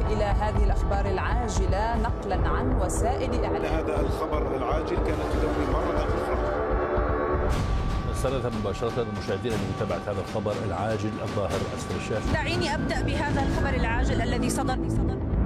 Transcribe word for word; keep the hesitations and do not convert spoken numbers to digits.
إلى هذه الأخبار العاجلة نقلا عن وسائل إعلام. هذا الخبر العاجل كانت تدور مرة أخرى. نستند مباشرة المشاهدين لمتابعة هذا الخبر العاجل الظاهر أسفل الشاشة. دعيني أبدأ بهذا الخبر العاجل الذي صدر صدر